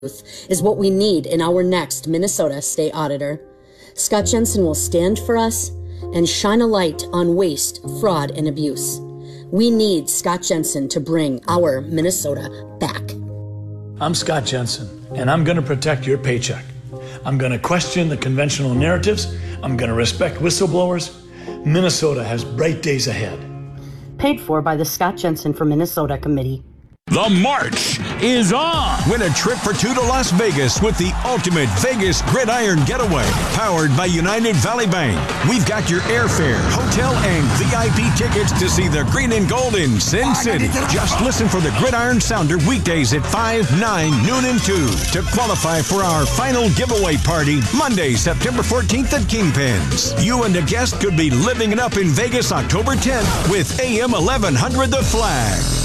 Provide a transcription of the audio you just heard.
is what we need in our next Minnesota State Auditor. Scott Jensen will stand for us and shine a light on waste, fraud, and abuse. We need Scott Jensen to bring our Minnesota back. I'm Scott Jensen, and I'm going to protect your paycheck. I'm going to question the conventional narratives. I'm going to respect whistleblowers. Minnesota has bright days ahead. Paid for by the Scott Jensen for Minnesota Committee. The march is on. Win a trip for two to Las Vegas with the ultimate Vegas Gridiron Getaway, powered by United Valley Bank. We've got your airfare, hotel, and VIP tickets to see the green and gold in Sin City. Just listen for the Gridiron Sounder weekdays at 5, 9, noon, and 2 to qualify for our final giveaway party Monday, September 14th at Kingpins. You and a guest could be living it up in Vegas October 10th with AM 1100 The Flag.